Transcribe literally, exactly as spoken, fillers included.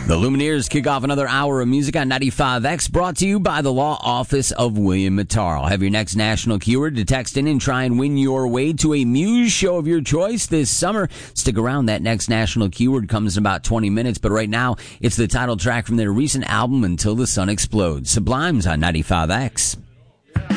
The Lumineers kick off another hour of music on ninety-five X, brought to you by the Law Office of William Mataro. Have your next national keyword to text in and try and win your way to a Muse show of your choice this summer. Stick around. That next national keyword comes in about twenty minutes, but right now it's the title track from their recent album, Until the Sun Explodes. Sublime's on ninety-five X.